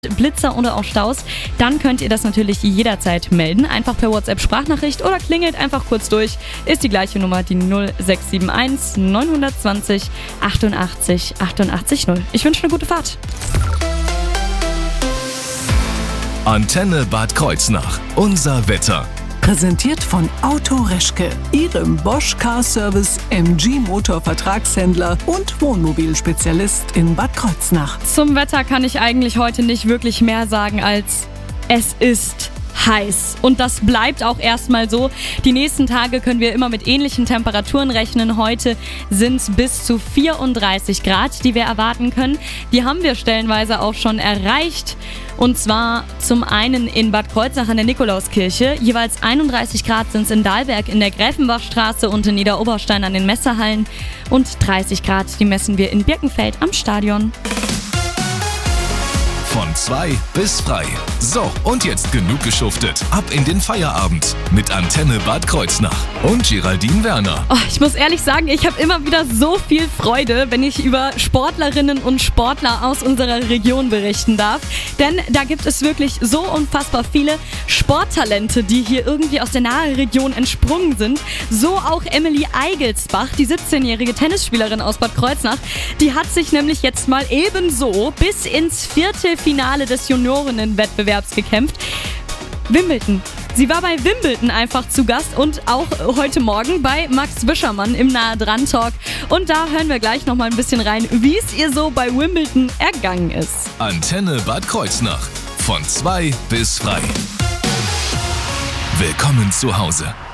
Blitzer oder auch Staus, dann könnt ihr das natürlich jederzeit melden. Einfach per WhatsApp-Sprachnachricht oder klingelt einfach kurz durch. Ist die gleiche Nummer, die 0671 920 88 88 0. Ich wünsche eine gute Fahrt. Antenne Bad Kreuznach. Unser Wetter. Präsentiert von Auto Reschke, Ihrem Bosch Car Service MG Motor Vertragshändler und Wohnmobilspezialist in Bad Kreuznach. Zum Wetter kann ich eigentlich heute nicht wirklich mehr sagen als es ist heiß. Und das bleibt auch erstmal so. Die nächsten Tage können wir immer mit ähnlichen Temperaturen rechnen. Heute sind es bis zu 34 Grad, die wir erwarten können. Die haben wir stellenweise auch schon erreicht. Und zwar zum einen in Bad Kreuznach an der Nikolauskirche. Jeweils 31 Grad sind es in Dahlberg in der Gräfenbachstraße und in Niederoberstein an den Messehallen. Und 30 Grad, die messen wir in Birkenfeld am Stadion. Von 2 bis frei. So, und jetzt genug geschuftet. Ab in den Feierabend mit Antenne Bad Kreuznach und Geraldine Werner. Oh, ich muss ehrlich sagen, ich habe immer wieder so viel Freude, wenn ich über Sportlerinnen und Sportler aus unserer Region berichten darf. Denn da gibt es wirklich so unfassbar viele Sporttalente, die hier irgendwie aus der nahen Region entsprungen sind. So auch Emily Eigelsbach, die 17-jährige Tennisspielerin aus Bad Kreuznach. Die hat sich nämlich jetzt mal ebenso bis ins Viertelfinale des Juniorinnenwettbewerbs gekämpft. Wimbledon. Sie war bei Wimbledon einfach zu Gast und auch heute Morgen bei Max Wischermann im Nah-Dran-Talk. Und da hören wir gleich noch mal ein bisschen rein, wie es ihr so bei Wimbledon ergangen ist. Antenne Bad Kreuznach. Von 2 bis frei. Willkommen zu Hause.